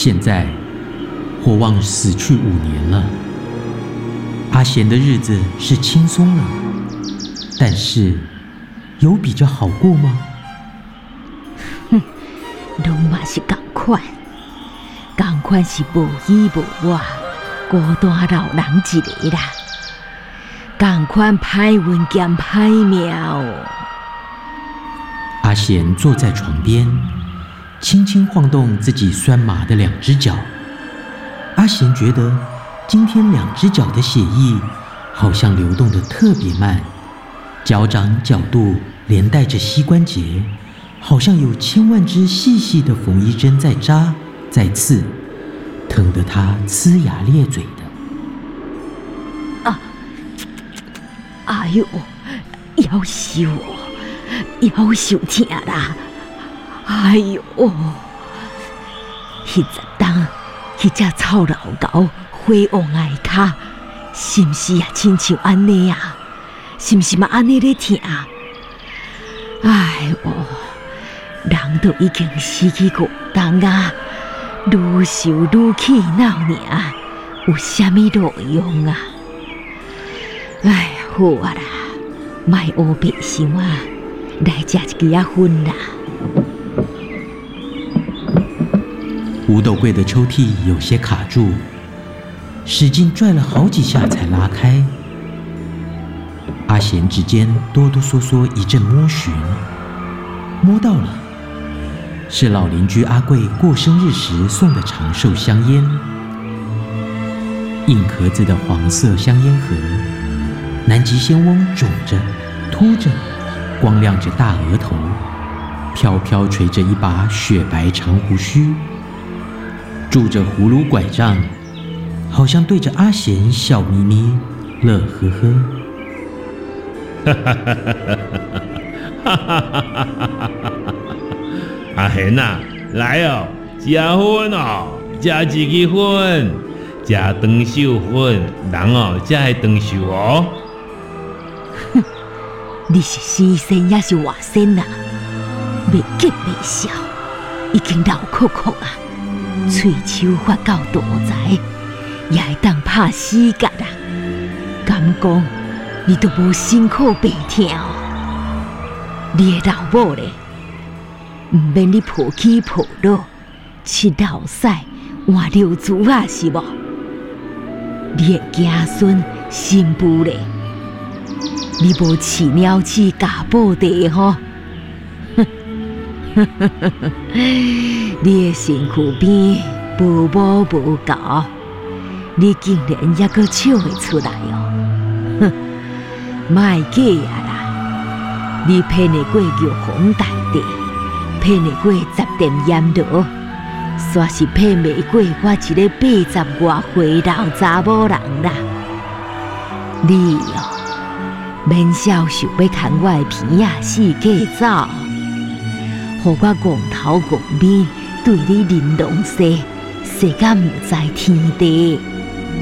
现在霍旺死去5年了，阿贤的日子是轻松了，但是有比较好过吗？ 拢嘛是同款，同款是无依无我，孤单老人一个啦。同款歹运兼歹命哦。 阿贤坐在床边，轻轻晃动自己酸麻的2只脚。阿贤觉得今天2只脚的血液好像流动得特别慢，脚掌角度连带着膝关节，好像有1000万只细细的缝衣针在扎在刺，疼得他呲牙咧嘴的。 哎呦，腰受疼啦！哎呦，迄十当，迄只臭老狗飞往崖骹，是毋是也亲像安尼啊？是毋是嘛安尼咧疼？哎呦，人都已经死去5冬啊，愈受愈气恼尔，有啥物路用啊？哎，好啊啦，莫乌白想啊，来食一支薰啦。 五斗柜的抽屉有些卡住，使劲拽了好几下才拉开。阿贤指尖哆哆嗦嗦一阵摸寻，摸到了，是老邻居阿贵过生日时送的长寿香烟，硬壳子的黄色香烟盒，南极仙翁肿着、凸着，光亮着大额头，飘飘垂着一把雪白长胡须，拄着葫芦拐杖，好像对着阿贤笑眯眯、乐呵呵。 阿贤啊，来哦，食薰哦，食一支薰，食长寿薰，人哦才会长寿哦。 你是死仙也是活仙啊？未急未笑，已经老壳壳啊，喙手发到大财，也会当拍死角啊！敢讲你都无辛苦白听哦？你的老母咧，唔免你抱起抱落，吃老屎换流珠啊，是无？你的子孙新妇咧？你无饲鸟鼠家宝地吼？你的身躯边无母无狗，你竟然还阁笑会出来哦！哼，莫假啊啦！你骗得过玉皇大帝，骗得过10殿阎罗，煞是骗袂过我一个80外岁老查某人啦！你哦！免消受要牵我的鼻仔四界走，互我戆头戆面对你玲珑世，世敢毋知天地。